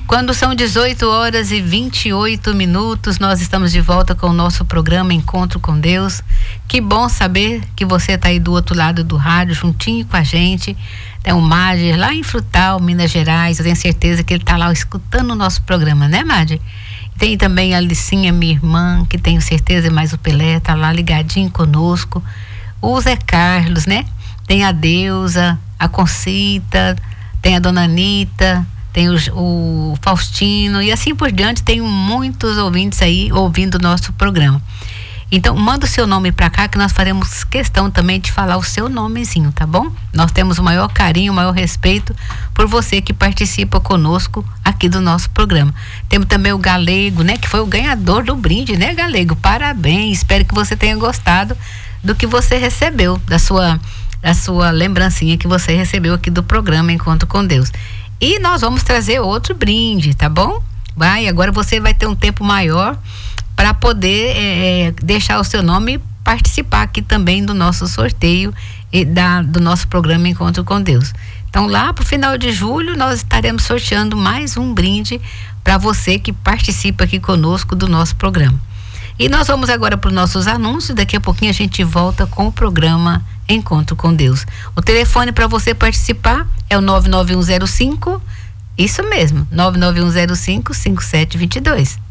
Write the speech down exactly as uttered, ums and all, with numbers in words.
Quando são dezoito horas e vinte e oito minutos, nós estamos de volta com o nosso programa Encontro com Deus. Que bom saber que você está aí do outro lado do rádio, juntinho com a gente. Tem o Mader lá em Frutal, Minas Gerais. Eu tenho certeza que ele está lá escutando o nosso programa, né, Mader? Tem também a Licinha, minha irmã, que tenho certeza, mais o Pelé, está lá ligadinho conosco. O Zé Carlos, né? Tem a Deusa, a Concita, tem a Dona Anitta, tem o, o Faustino e assim por diante. Tem muitos ouvintes aí ouvindo o nosso programa. Então manda o seu nome para cá que nós faremos questão também de falar o seu nomezinho, tá bom? Nós temos o maior carinho, o maior respeito por você que participa conosco aqui do nosso programa. Temos também o Galego, né? Que foi o ganhador do brinde, né, Galego? Parabéns, espero que você tenha gostado do que você recebeu, da sua, da sua lembrancinha que você recebeu aqui do programa Encontro com Deus. E nós vamos trazer outro brinde, tá bom? Vai, agora você vai ter um tempo maior para poder é, deixar o seu nome e participar aqui também do nosso sorteio e da, do nosso programa Encontro com Deus. Então lá pro final de julho nós estaremos sorteando mais um brinde para você que participa aqui conosco do nosso programa. E nós vamos agora para os nossos anúncios, daqui a pouquinho a gente volta com o programa Encontro com Deus. O telefone para você participar é o nove nove um zero cinco, isso mesmo, nove nove um zero cinco, cinco sete dois dois.